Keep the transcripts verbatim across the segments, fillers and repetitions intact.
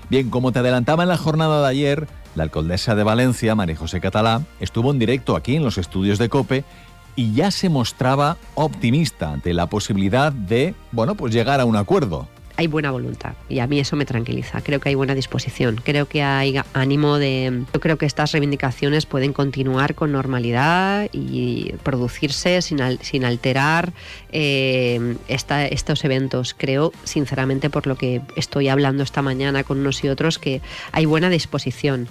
Bien, como te adelantaba en la jornada de ayer, la alcaldesa de Valencia, María José Català, estuvo en directo aquí en los estudios de COPE y ya se mostraba optimista ante la posibilidad de, bueno, pues llegar a un acuerdo. Hay buena voluntad y a mí eso me tranquiliza. Creo que hay buena disposición, creo que hay ánimo de... Yo creo que estas reivindicaciones pueden continuar con normalidad y producirse sin, al, sin alterar eh, esta, estos eventos. Creo, sinceramente, por lo que estoy hablando esta mañana con unos y otros, que hay buena disposición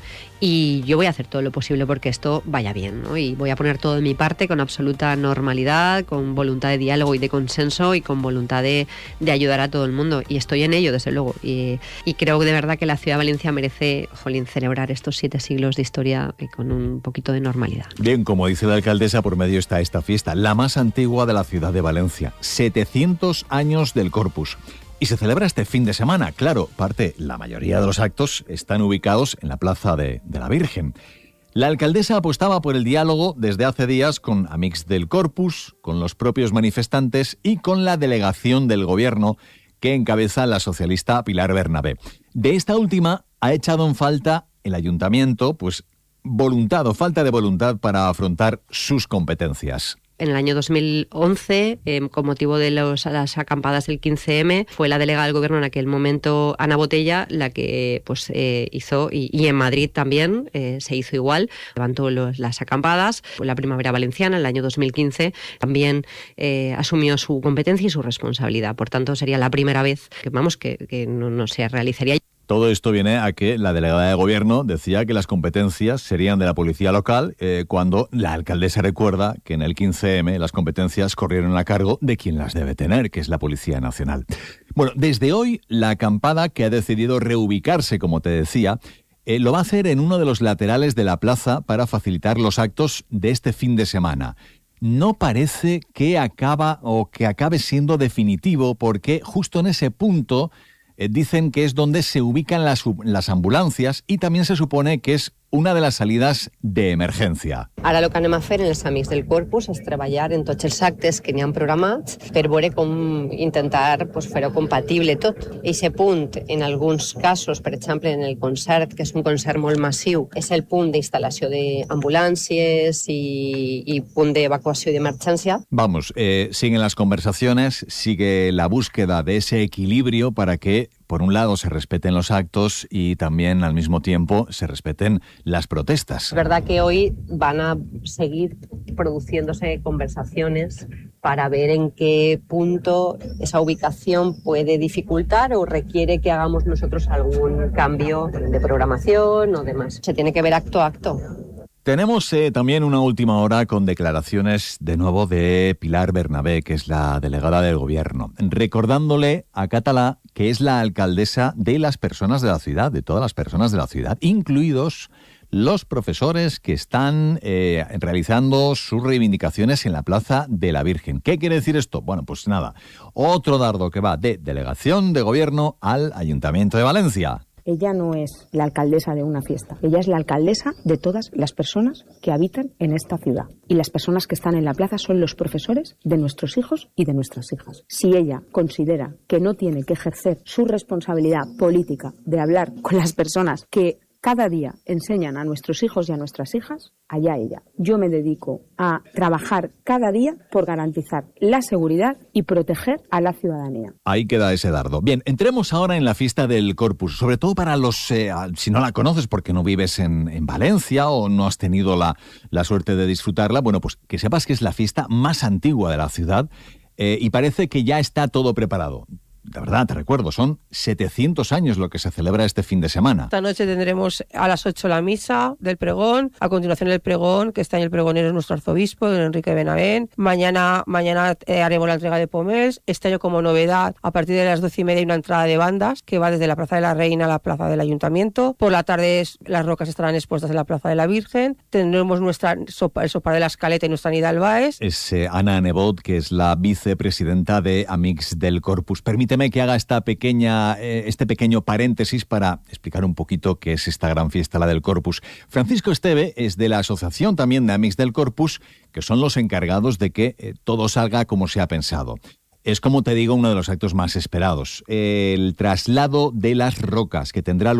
y yo voy a hacer todo lo posible porque esto vaya bien, ¿no? Y voy a poner todo de mi parte con absoluta normalidad, con voluntad de diálogo y de consenso y con voluntad de, de ayudar a todo el mundo. Y estoy en ello, desde luego, y, y creo de verdad que la ciudad de Valencia merece, jolín, celebrar estos siete siglos de historia con un poquito de normalidad. Bien, como dice la alcaldesa, por medio está esta fiesta, la más antigua de la ciudad de Valencia, setecientos años del Corpus. Y se celebra este fin de semana, claro, parte, la mayoría de los actos están ubicados en la Plaza de, de la Virgen. La alcaldesa apostaba por el diálogo desde hace días con Amics del Corpus, con los propios manifestantes y con la delegación del gobierno que encabeza la socialista Pilar Bernabé. De esta última ha echado en falta el ayuntamiento, pues voluntad o falta de voluntad para afrontar sus competencias. En el año dos mil once, eh, con motivo de los, las acampadas del quince eme, fue la delegada del gobierno en aquel momento, Ana Botella, la que pues eh, hizo, y, y en Madrid también eh, se hizo igual, levantó los, las acampadas. La Primavera Valenciana, en el año dos mil quince, también eh, asumió su competencia y su responsabilidad. Por tanto, sería la primera vez que, vamos, que, que no, no se realizaría. Todo esto viene a que la delegada de gobierno decía que las competencias serían de la policía local, eh, cuando la alcaldesa recuerda que en el quince eme las competencias corrieron a cargo de quien las debe tener, que es la Policía Nacional. Bueno, desde hoy la acampada, que ha decidido reubicarse, como te decía, eh, lo va a hacer en uno de los laterales de la plaza para facilitar los actos de este fin de semana. No parece que acaba o que acabe siendo definitivo, porque justo en ese punto dicen que es donde se ubican las, las ambulancias y también se supone que es una de las salidas de emergència. Ara el que anem a fer en els Amics del Corpus és treballar en tots els actes que n'hi han programats per veure com intentar pues, fer-ho compatible tot. Eixe punt, en alguns casos, per exemple, en el concert, que és un concert molt massiu, és el punt d'instal·lació d'ambulàncies i, i punt d'evacuació d'emergència. Vamos, eh, siguen las conversaciones, sigue la búsqueda de ese equilibrio para que, por un lado, se respeten los actos y también, al mismo tiempo, se respeten las protestas. Es verdad que hoy van a seguir produciéndose conversaciones para ver en qué punto esa ubicación puede dificultar o requiere que hagamos nosotros algún cambio de programación o demás. Se tiene que ver acto a acto. Tenemos eh, también una última hora con declaraciones de nuevo de Pilar Bernabé, que es la delegada del gobierno, recordándole a Català que es la alcaldesa de las personas de la ciudad, de todas las personas de la ciudad, incluidos los profesores que están eh, realizando sus reivindicaciones en la Plaza de la Virgen. ¿Qué quiere decir esto? Bueno, pues nada, otro dardo que va de delegación de gobierno al Ayuntamiento de Valencia. Ella no es la alcaldesa de una fiesta, ella es la alcaldesa de todas las personas que habitan en esta ciudad. Y las personas que están en la plaza son los profesores de nuestros hijos y de nuestras hijas. Si ella considera que no tiene que ejercer su responsabilidad política de hablar con las personas que cada día enseñan a nuestros hijos y a nuestras hijas, allá ella. Yo me dedico a trabajar cada día por garantizar la seguridad y proteger a la ciudadanía. Ahí queda ese dardo. Bien, entremos ahora en la fiesta del Corpus, sobre todo para los, eh, si no la conoces porque no vives en, en Valencia o no has tenido la, la suerte de disfrutarla, bueno, pues que sepas que es la fiesta más antigua de la ciudad eh, y parece que ya está todo preparado. De verdad, te recuerdo, son setecientos años lo que se celebra este fin de semana. Esta noche tendremos a las ocho la misa del pregón, a continuación el pregón, que está en el pregonero es nuestro arzobispo, don Enrique Benavent. Mañana, mañana eh, haremos la entrega de pomers. Este año, como novedad, a partir de las doce y media hay una entrada de bandas que va desde la Plaza de la Reina a la Plaza del Ayuntamiento. Por la tarde las rocas estarán expuestas en la Plaza de la Virgen. Tendremos nuestra sopa, el sopar de la Escaleta y nuestra Nida Albaes. Es eh, Ana Nebot, que es la vicepresidenta de Amics del Corpus. Permíteme que haga esta pequeña, eh, este pequeño paréntesis para explicar un poquito qué es esta gran fiesta, la del Corpus. Francisco Esteve es de la asociación también de Amics del Corpus, que son los encargados de que eh, todo salga como se ha pensado. Es, como te digo, uno de los actos más esperados. El traslado de las rocas, que tendrá lugar